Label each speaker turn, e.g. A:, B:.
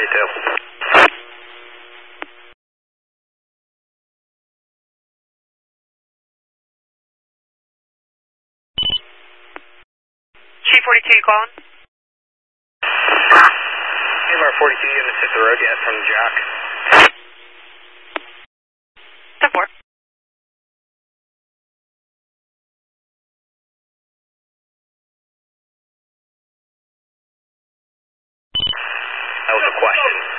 A: 42.
B: Chief 42, you calling?
A: AMR 42 units hit the road yet from Jack.
B: 10-4.
A: That was a question.